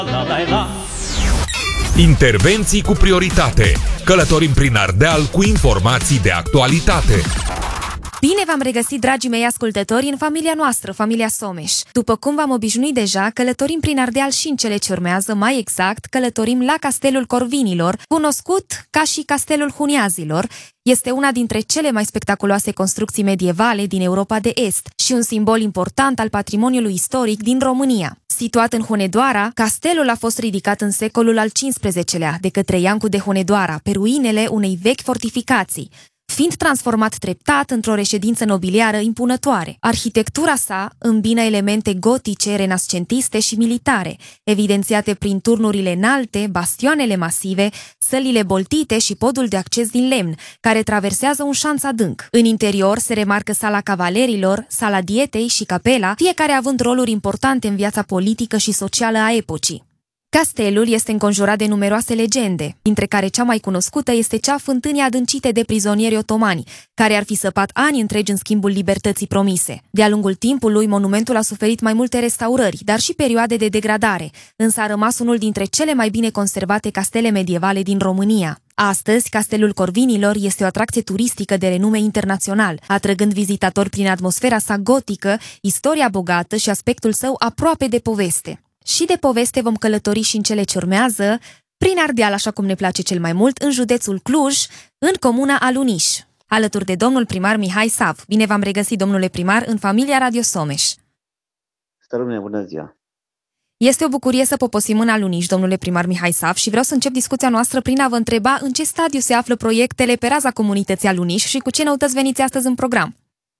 Intervenții cu prioritate. Călătorim prin Ardeal cu informații de actualitate. Bine v-am regăsit, dragii mei ascultători, în familia noastră, familia Someș. După cum v-am obișnuit deja, călătorim prin Ardeal și în cele ce urmează, mai exact, călătorim la Castelul Corvinilor, cunoscut ca și Castelul Huniazilor. Este una dintre cele mai spectaculoase construcții medievale din Europa de Est și un simbol important al patrimoniului istoric din România. Situat în Hunedoara, castelul a fost ridicat în secolul al XV-lea de către Iancu de Hunedoara, pe ruinele unei vechi fortificații, fiind transformat treptat într-o reședință nobiliară impunătoare. Arhitectura sa îmbină elemente gotice, renascentiste și militare, evidențiate prin turnurile înalte, bastioanele masive, sălile boltite și podul de acces din lemn, care traversează un șanț adânc. În interior se remarcă sala cavalerilor, sala dietei și capela, fiecare având roluri importante în viața politică și socială a epocii. Castelul este înconjurat de numeroase legende, dintre care cea mai cunoscută este cea fântânii adâncite de prizonieri otomani, care ar fi săpat ani întregi în schimbul libertății promise. De-a lungul timpului, monumentul a suferit mai multe restaurări, dar și perioade de degradare, însă a rămas unul dintre cele mai bine conservate castele medievale din România. Astăzi, Castelul Corvinilor este o atracție turistică de renume internațional, atrăgând vizitatori prin atmosfera sa gotică, istoria bogată și aspectul său aproape de poveste. Și de poveste vom călători și în cele ce urmează, prin Ardeal, așa cum ne place cel mai mult, în județul Cluj, în comuna Aluniș, alături de domnul primar Mihai Sav. Bine v-am regăsit, domnule primar, în familia Radio Someș. Stărune, bună ziua! Este o bucurie să poposim în Aluniș, domnule primar Mihai Sav, și vreau să încep discuția noastră prin a vă întreba în ce stadiu se află proiectele pe raza comunității Aluniș și cu ce noutăți veniți astăzi în program.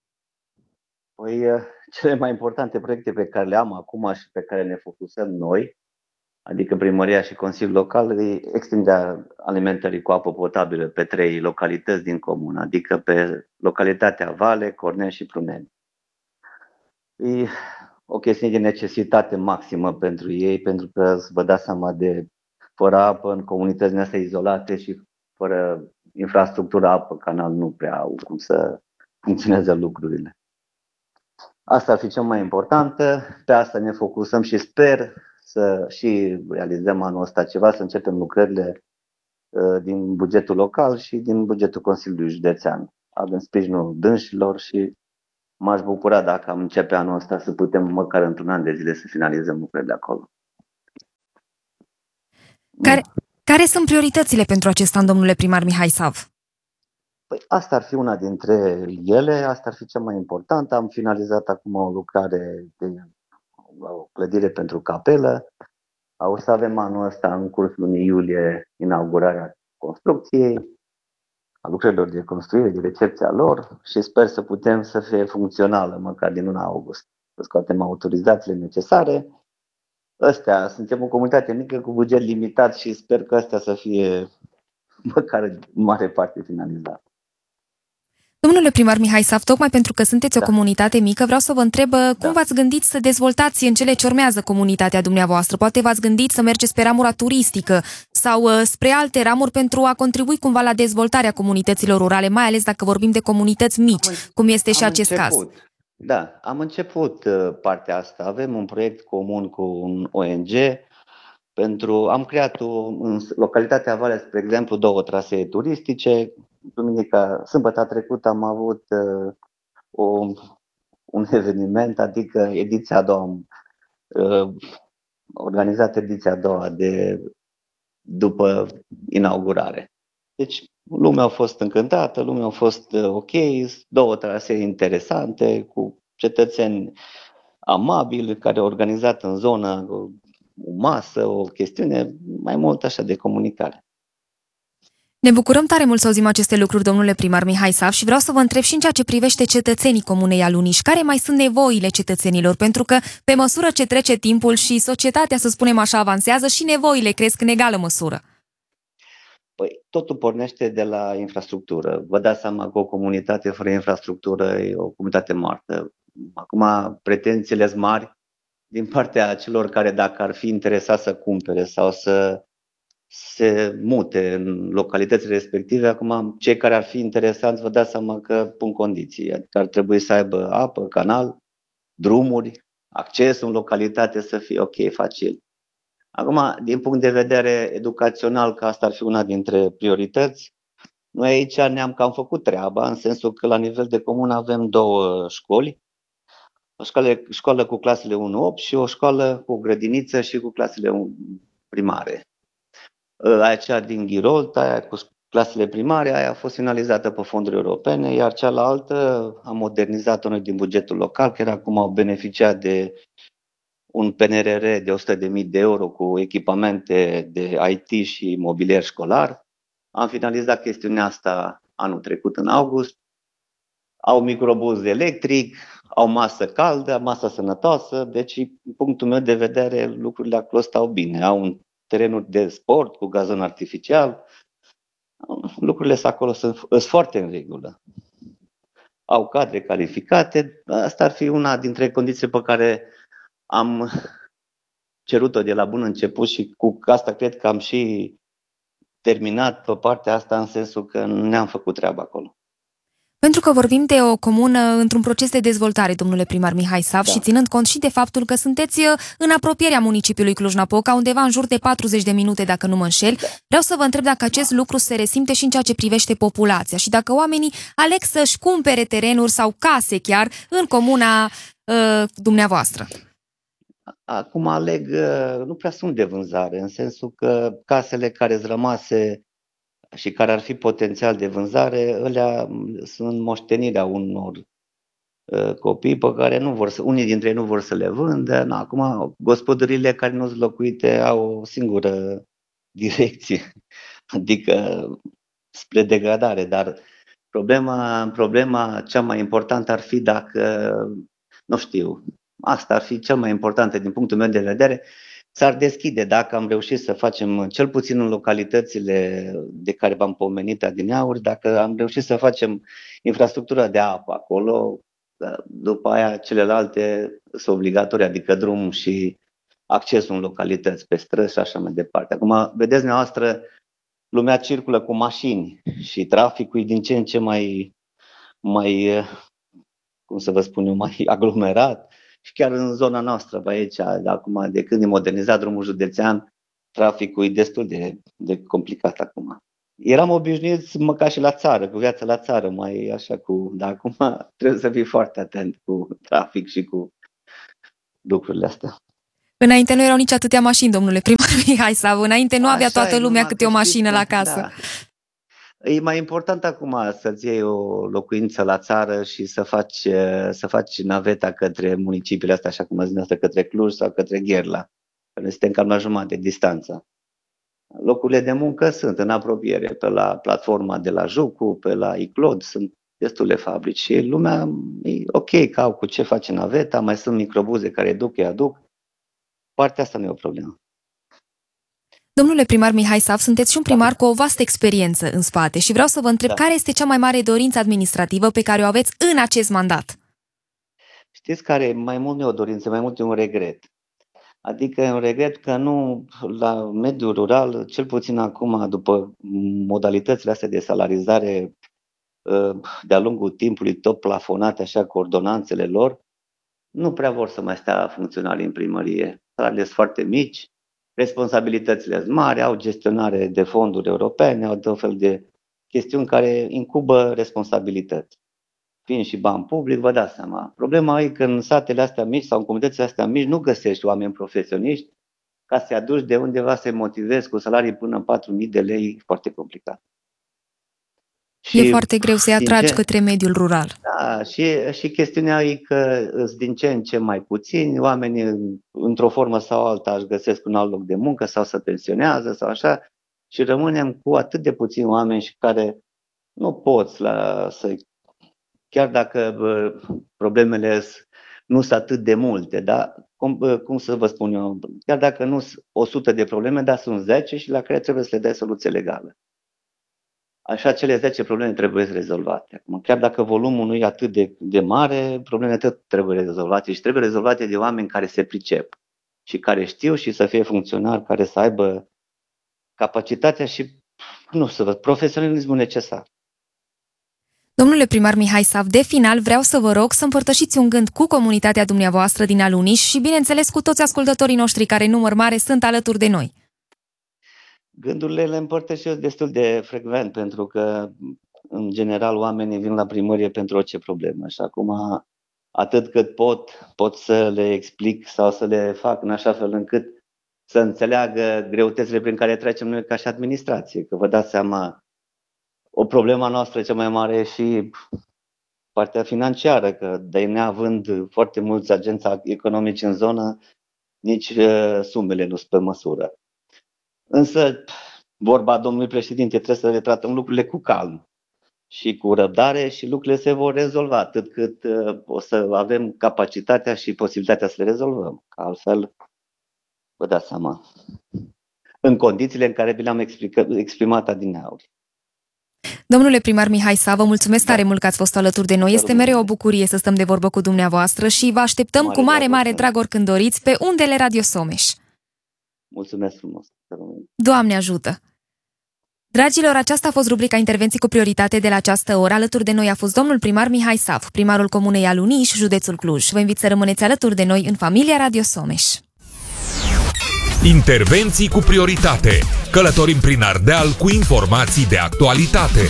Păi, cele mai importante proiecte pe care le am acum și pe care ne focusăm noi, adică Primăria și Consiliul Local, e extinderea alimentării cu apă potabilă pe 3 localități din comună, adică pe localitatea Vale, Cornel și Pruneni. E o chestiune de necesitate maximă pentru ei, pentru că vă dați seama de fără apă în comunitățile astea izolate și fără infrastructură apă, canal, nu prea au cum să funcționeze lucrurile. Asta ar fi cea mai importantă, pe asta ne focusăm și sper să și realizăm anul ăsta ceva, să începem lucrările din bugetul local și din bugetul Consiliului Județean. Avem sprijinul dânșilor și m-aș bucura dacă am începe anul ăsta să putem măcar într-un an de zile să finalizăm lucrările acolo. Care sunt prioritățile pentru acest an, domnule primar Mihai Sav? Păi asta ar fi una dintre ele, asta ar fi cea mai importantă. Am finalizat acum o lucrare de o clădire pentru capelă. O să avem anul ăsta, în cursul lunii iulie, inaugurarea construcției, a lucrărilor de construire, de recepția lor și sper să putem să fie funcțională măcar din luna august. Să scoatem autorizațiile necesare. Suntem o comunitate mică cu buget limitat și sper că astea să fie măcar în mare parte finalizate. Domnule primar Mihai Sav, tocmai pentru că sunteți o comunitate mică, vreau să vă întreb cum v-ați gândit să dezvoltați în cele ce urmează comunitatea dumneavoastră? Poate v-ați gândit să mergeți pe ramura turistică sau spre alte ramuri pentru a contribui cumva la dezvoltarea comunităților rurale, mai ales dacă vorbim de comunități mici, cum este și acest caz. Da, am început partea asta. Avem un proiect comun cu un ONG am creat în localitatea Vale, spre exemplu, 2 trasee turistice. Sâmbătă trecută am avut un eveniment, adică ediția a doua, organizat ediția a doua după inaugurare. Deci lumea a fost încântată, lumea a fost ok, 2 trasee interesante, cu cetățeni amabili, care au organizat în zonă o masă, o chestiune mai mult așa de comunicare. Ne bucurăm tare mult să auzim aceste lucruri, domnule primar Mihai Sav, și vreau să vă întreb și în ceea ce privește cetățenii comunei Aluniș, care mai sunt nevoile cetățenilor, pentru că pe măsură ce trece timpul și societatea, să spunem așa, avansează, și nevoile cresc în egală măsură. Păi, totul pornește de la infrastructură. Vă dați seama că o comunitate fără infrastructură e o comunitate moartă. Acum, pretențiile sunt mari din partea celor care, dacă ar fi interesați să cumpere sau să se mute în localitățile respective, acum cei care ar fi interesanți, vă dați seama că pun condiții. Adică ar trebui să aibă apă, canal, drumuri, accesul în localitate să fie ok, facil. Acum, din punct de vedere educațional, că asta ar fi una dintre priorități, noi aici ne-am cam făcut treaba, în sensul că la nivel de comună avem două școli, o școală cu clasele 1-8 și o școală cu grădiniță și cu clasele primare. Aceea din Ghirolta, aia cu clasele primare, aia a fost finalizată pe fonduri europene, iar cealaltă am modernizat-o noi din bugetul local, care acum au beneficiat de un PNRR de 100.000 de euro cu echipamente de IT și mobilier școlar. Am finalizat chestiunea asta anul trecut în august. Au microbuz electric, au masă caldă, masă sănătoasă, deci, din punctul meu de vedere, lucrurile acolo stau bine. Au un terenuri de sport cu gazon artificial, lucrurile acolo sunt foarte în regulă. Au cadre calificate, asta ar fi una dintre condiții pe care am cerut-o de la bun început și cu asta cred că am și terminat pe partea asta, în sensul că ne-am făcut treaba acolo. Pentru că vorbim de o comună într-un proces de dezvoltare, domnule primar Mihai Sav, și ținând cont și de faptul că sunteți în apropierea municipiului Cluj-Napoca, undeva în jur de 40 de minute, dacă nu mă înșel, vreau să vă întreb dacă acest lucru se resimte și în ceea ce privește populația și dacă oamenii aleg să-și cumpere terenuri sau case chiar în comuna dumneavoastră. Acum aleg, nu prea sunt de vânzare, în sensul că casele care sunt rămase și care ar fi potențial de vânzare, alea sunt moștenirea unor copii pe care nu vor să, unii dintre ei nu vor să le vândă. Acum, gospodăriile care nu sunt locuite au o singură direcție, adică spre degradare, dar problema cea mai importantă ar fi dacă, nu știu, asta ar fi cel mai important din punctul meu de vedere, s-ar deschide dacă am reușit să facem, cel puțin în localitățile de care v-am pomenit adineauri, dacă am reușit să facem infrastructura de apă acolo, după aia celelalte sunt obligatorii, adică drum și accesul în localități, pe străzi și așa mai departe. Acum, vedeți dumneavoastră, lumea circulă cu mașini și traficul e din ce în ce mai, cum să vă spun eu, mai aglomerat. Și chiar în zona noastră, pe aici, acum, de când e modernizat drumul județean, traficul e destul de complicat acum. Eram obișnuiți măcar și la țară, cu viața la țară, mai așa dar acum trebuie să fii foarte atent cu trafic și cu lucrurile astea. Înainte nu erau nici atâtea mașini, domnule primar Mihai Sav, înainte nu avea toată lumea câte o mașină la casă. Da. E mai important acum să-ți iei o locuință la țară și să faci naveta către municipiile astea, așa cum a zis, către Cluj sau către Gherla, că noi suntem cam la jumătate de distanță. Locurile de muncă sunt în apropiere, pe la platforma de la Jucu, pe la Iclod, sunt destule fabrici și lumea e ok că au cu ce face naveta, mai sunt microbuze care îi aduc. Partea asta nu e o problemă. Domnule primar Mihai Sav, sunteți și un primar cu o vastă experiență în spate și vreau să vă întreb care este cea mai mare dorință administrativă pe care o aveți în acest mandat? Știți care mai mult nu e o dorință, mai mult e un regret. Adică un regret că nu, la mediul rural, cel puțin acum, după modalitățile astea de salarizare de-a lungul timpului, tot plafonate așa cu ordonanțele lor, nu prea vor să mai stea funcționarii în primărie. Salariile sunt foarte mici, responsabilitățile sunt mari, au gestionare de fonduri europene, au tot fel de chestiuni care incubă responsabilități. Fiind și bani public, vă dați seama. Problema e că în satele astea mici sau în comunitățile astea mici nu găsești oameni profesioniști ca să-i aduci de undeva să-i motivezi cu salarii până 4.000 de lei, foarte complicat. E foarte greu să-i atragi către mediul rural. Da, și chestiunea e că sunt din ce în ce mai puțini, oamenii într-o formă sau alta își găsesc un alt loc de muncă sau se pensionează sau așa și rămânem cu atât de puțini oameni și care nu poți să chiar dacă problemele nu sunt atât de multe, da? Cum să vă spun eu, chiar dacă nu sunt 100 de probleme, dar sunt 10 și la care trebuie să le dai soluție legală. Așa, cele 10 probleme trebuie rezolvate. Acum, chiar dacă volumul nu e atât de mare, problemele tot trebuie rezolvate și trebuie rezolvate de oameni care se pricep și care știu și să fie funcționari, care să aibă capacitatea și, profesionalismul necesar. Domnule primar Mihai Sav, de final vreau să vă rog să împărtășiți un gând cu comunitatea dumneavoastră din Aluniș și, bineînțeles, cu toți ascultătorii noștri care, în număr mare, sunt alături de noi. Gândurile le împărtășesc destul de frecvent, pentru că, în general, oamenii vin la primărie pentru orice problemă și acum, atât cât pot să le explic sau să le fac în așa fel încât să înțeleagă greutățile prin care trecem noi ca și administrație. Că vă dați seama, o problemă noastră cea mai mare e și partea financiară, că de neavând foarte mulți agenți economici în zonă, nici sumele nu sunt pe măsură. Însă, vorba domnului președinte, trebuie să le tratăm lucrurile cu calm și cu răbdare și lucrurile se vor rezolva atât cât o să avem capacitatea și posibilitatea să le rezolvăm. Că altfel, vă dați seama, în condițiile în care vi le-am exprimat adineauri. Domnule primar Mihai Sav, vă mulțumesc tare mult că ați fost alături de noi. Este mereu o bucurie să stăm de vorbă cu dumneavoastră și vă așteptăm cu mare drag oricând doriți pe undele Radio Someș. Mulțumesc frumos. Doamne ajută! Dragilor, aceasta a fost rubrica Intervenții cu prioritate de la această oră. Alături de noi a fost domnul primar Mihai Sav, primarul Comunei Aluniș, județul Cluj. Vă invit să rămâneți alături de noi în familia Radio Someș. Intervenții cu prioritate. Călătorim prin Ardeal cu informații de actualitate.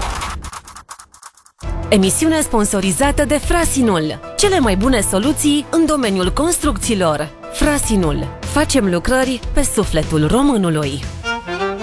Emisiune sponsorizată de Frasinul. Cele mai bune soluții în domeniul construcțiilor. Frasinul. Facem lucrări pe sufletul românului.